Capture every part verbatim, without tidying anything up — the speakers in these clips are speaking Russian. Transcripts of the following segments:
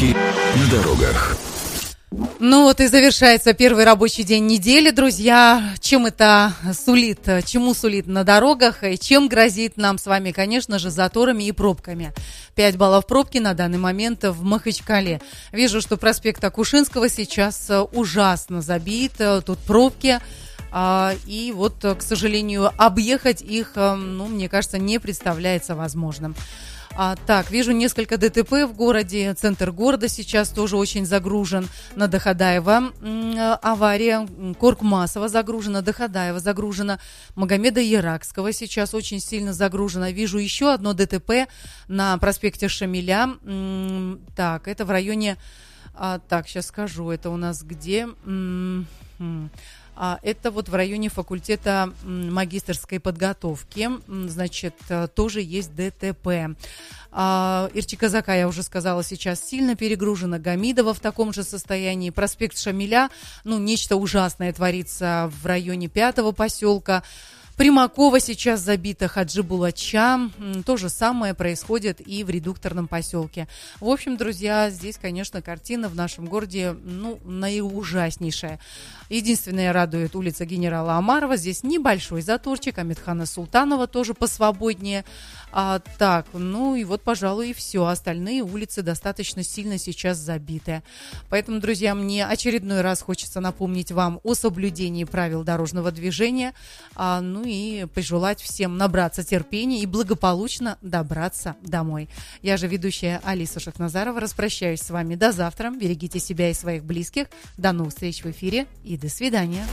Пробки на дорогах. Ну вот и завершается первый рабочий день недели, друзья. Чем это сулит, чему сулит на дорогах и чем грозит нам с вами, конечно же, заторами и пробками. пять баллов пробки на данный момент в Махачкале. Вижу, что проспект Акушинского сейчас ужасно забит, тут пробки. И вот, к сожалению, объехать их, ну, мне кажется, не представляется возможным. А, так, вижу несколько ДТП в городе, центр города сейчас тоже очень загружен, на Доходаева м, авария, Коркмасова загружена, Доходаева загружена, Магомеда Яракского сейчас очень сильно загружена. Вижу еще одно ДТП на проспекте Шамиля, м, так, это в районе, а, так, сейчас скажу, это у нас где... М, м, А это вот в районе факультета магистерской подготовки, значит, тоже есть ДТП. А, Ирчи-Казака, я уже сказала, сейчас сильно перегружена, Гамидова в таком же состоянии, проспект Шамиля, ну, нечто ужасное творится в районе пятого поселка. Примакова сейчас забита, Хаджибулача. То же самое происходит и в редукторном поселке. В общем, друзья, здесь, конечно, картина в нашем городе, ну, наиужаснейшая. Единственное, радует улица генерала Амарова. Здесь небольшой заторчик. Амитхана Султанова тоже посвободнее. А, так, ну и вот, пожалуй, и все. Остальные улицы достаточно сильно сейчас забиты. Поэтому, друзья, мне очередной раз хочется напомнить вам о соблюдении правил дорожного движения. А, ну и пожелать всем набраться терпения и благополучно добраться домой. Я же ведущая Алиса Шахназарова. Распрощаюсь с вами до завтра. Берегите себя и своих близких. До новых встреч в эфире и до свидания.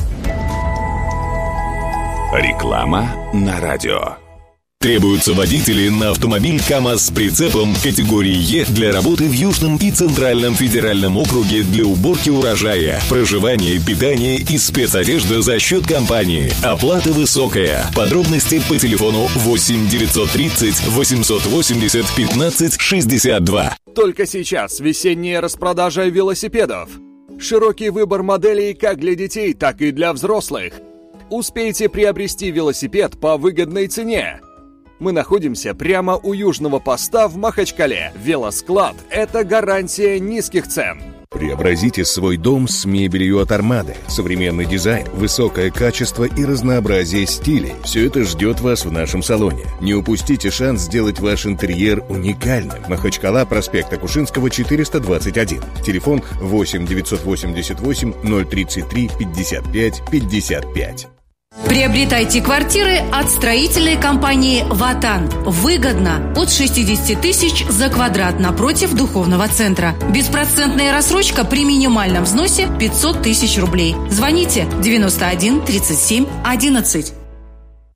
Реклама на радио. Требуются водители на автомобиль КАМАЗ с прицепом категории Е для работы в Южном и Центральном федеральном округе для уборки урожая, проживания, питания и спецодежда за счет компании. Оплата высокая. Подробности по телефону восемь девятьсот тридцать восемьсот восемьдесят пятнадцать шестьдесят два. Только сейчас весенняя распродажа велосипедов. Широкий выбор моделей как для детей, так и для взрослых. Успейте приобрести велосипед по выгодной цене. Мы находимся прямо у южного поста в Махачкале. Велосклад – это гарантия низких цен. Преобразите свой дом с мебелью от Армады. Современный дизайн, высокое качество и разнообразие стилей. Все это ждет вас в нашем салоне. Не упустите шанс сделать ваш интерьер уникальным. Махачкала, проспект Акушинского, четыреста двадцать один. Телефон восемь девятьсот восемьдесят восемь ноль тридцать три пятьдесят пять пятьдесят пять. Приобретайте квартиры от строительной компании «Ватан». Выгодно от шестьдесят тысяч за квадрат напротив духовного центра. Беспроцентная рассрочка при минимальном взносе пятьсот тысяч рублей. Звоните девяносто один тридцать семь одиннадцать.